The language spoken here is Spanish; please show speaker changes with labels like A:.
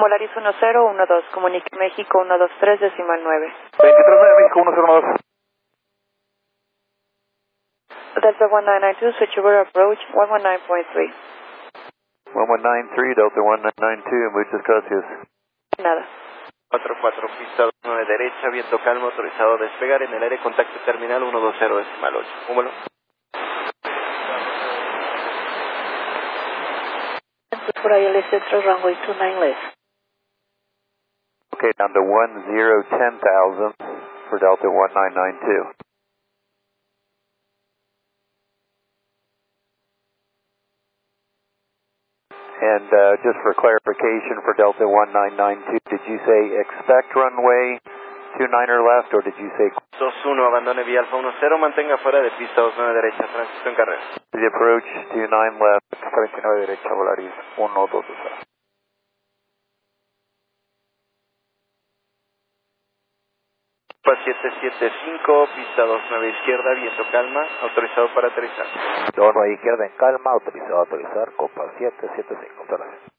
A: Volaris 1012, comunique México 123 decimal 9.
B: 23 México 1012.
A: Delta 1992, switchover approach 119.3.
B: 1193, Delta 1992, muchas gracias.
A: Nada.
C: 44, pista 29 derecha, viento calmo, autorizado a despegar en el aire, contacto terminal 120 decimal 8. Un vuelo.
A: Por ahí el centro runway 29 left.
B: Okay, down to 1010,000 for Delta 1992. And just for clarification for Delta 1992, did you say expect runway 29er left or did you say
C: 21, abandone vía Alfa 10, mantenga fuera de pista 29 derecha, tránsito en carrera.
B: the approach 29 left, 39 derecha, Volaris 112.
C: Alfa 775, pista 29 izquierda, viento calma, autorizado para aterrizar.
B: 29 izquierda en calma, autorizado a aterrizar, Copa 775, gracias.